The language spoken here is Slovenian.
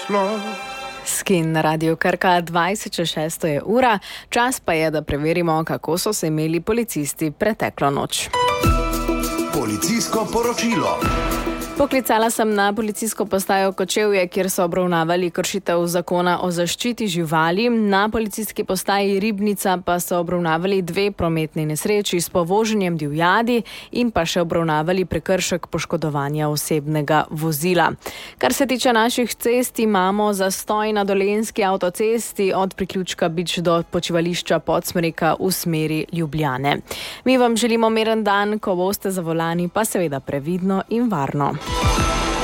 Skin na Radio Krka 26 je ura, čas pa je, da preverimo, kako so se imeli policisti preteklo noč. Policijsko poročilo. Poklicala sem na policijsko postajo Kočevje, kjer so obravnavali kršitev zakona o zaščiti živali. Na policijski postaji Ribnica pa so obravnavali 2 prometni nesreči s povoženjem divjadi in pa še obravnavali prekršek poškodovanja osebnega vozila. Kar se tiče naših cest, imamo zastoj na Dolenjski avtocesti od priključka Bič do počivališča Podsmreka v smeri Ljubljane. Mi vam želimo miren dan, ko boste za volani, pa seveda previdno in varno.